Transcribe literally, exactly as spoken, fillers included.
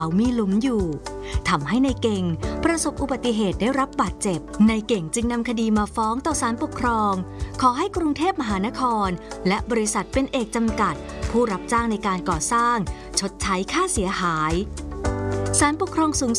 มีหลุมอยู่ทำให้นายเก่งประสบอุบัติเหตุได้รับบาดเจ็บนายเก่งจึงนำคดีมาฟ้องต่อศาลปกครองขอให้กรุงเทพมหานครและบริษัทเป็นเอกจำกัดผู้รับจ้างในการก่อสร้างชดใช้ค่าเสียหายศาลปกครองสูง